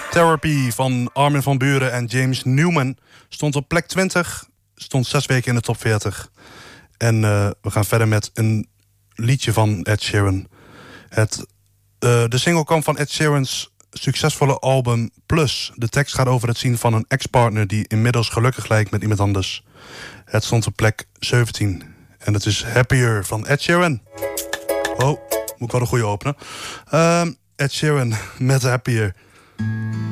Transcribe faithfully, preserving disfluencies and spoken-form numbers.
Therapy van Armin van Buuren en James Newman stond op plek twintig, stond zes weken in de top veertig. En uh, we gaan verder met een liedje van Ed Sheeran. Het, uh, de single kwam van Ed Sheeran's succesvolle album Plus. De tekst gaat over het zien van een ex-partner die inmiddels gelukkig lijkt met iemand anders. Het stond op plek zeventien. En het is Happier van Ed Sheeran. Oh, moet ik wel een goede openen. Uh, Ed Sheeran met Happier.